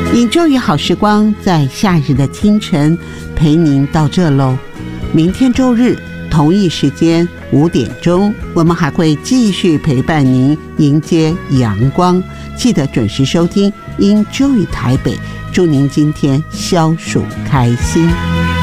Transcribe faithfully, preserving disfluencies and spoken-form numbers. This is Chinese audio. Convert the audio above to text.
Enjoy好时光，在夏日的清晨陪您到这喽。明天周日同一时间五点钟，我们还会继续陪伴您迎接阳光，记得准时收听 Enjoy 台北，祝您今天消暑开心。